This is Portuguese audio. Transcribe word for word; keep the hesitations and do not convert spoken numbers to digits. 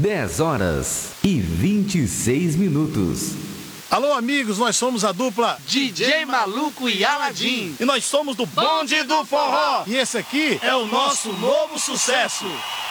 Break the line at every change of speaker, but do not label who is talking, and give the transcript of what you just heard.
dez horas e vinte e seis minutos.
Alô, amigos, nós somos a dupla
D J Maluco e Aladim.
E nós somos do Bonde do Forró. E esse aqui é o nosso novo sucesso.